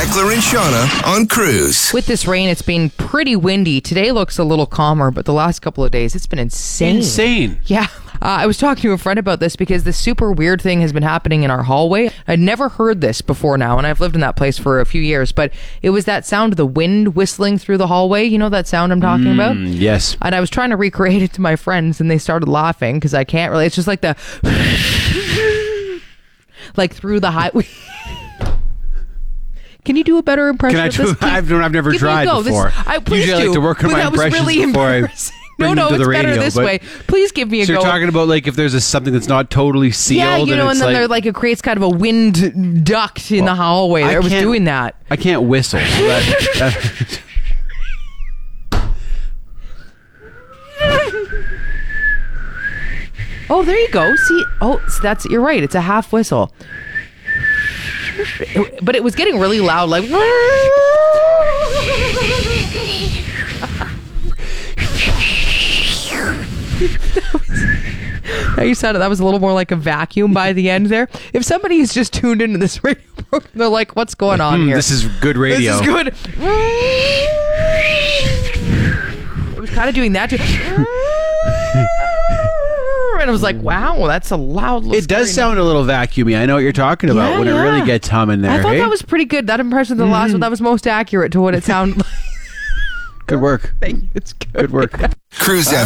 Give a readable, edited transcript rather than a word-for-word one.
Eckler and Shauna on Cruise. With this rain, it's been pretty windy. Today looks a little calmer, but the last couple of days, it's been insane. Yeah. I was talking to a friend about this because this super weird thing has been happening in our hallway. I'd never heard this before now, and I've lived in that place for a few years, but it was that sound of the wind whistling through the hallway. You know that sound I'm talking about? Yes. And I was trying to recreate it to my friends, and they started laughing because I can't really. It's just like the like through the highway. Can you do a better impression of this? I've never tried before. Usually I like to work on my impressions really before I bring them to the radio. Better this way. Please give me a go. So you're talking about like if there's something that's not totally sealed. Yeah, you know, and then like, it creates kind of a wind duct in the hallway. I was doing that. I can't whistle. So that Oh, there you go. See, so you're right. It's a half whistle. But it was getting really loud, like. That was a little more like a vacuum by the end there. If somebody's just tuned into this radio program, they're like, what's going on here? This is good radio. This is good. I was kind of doing that too. And I was like, wow, that's a loud little It does sound a little vacuumy. I know what you're talking about when it really gets humming there. I thought that was pretty good. That impression of the last one, that was most accurate to what it sounded like. Good work. Thank you. It's good. Good work. Cruise